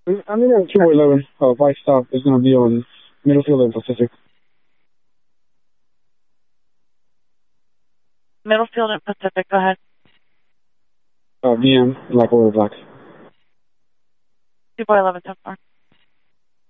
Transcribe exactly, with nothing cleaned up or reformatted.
I'm in a two eleven. Uh, Vice stop is going to be on Middlefield and Pacific. Middlefield and Pacific, go ahead. Uh, V M, Black Order Black. two four eleven, ten four.